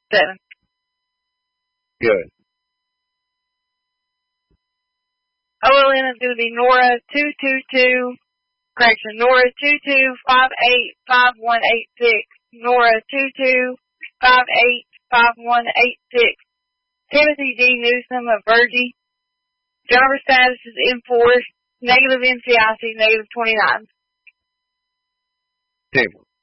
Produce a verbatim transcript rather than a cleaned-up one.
Seven. Good. O L N is going to be Nora two two two, correction, Nora two two five eight five one eight six, Nora two two five eight five one eight six, Timothy D. Newsom of Virgie, driver status is enforced, negative N C I C, negative twenty-nine. Table.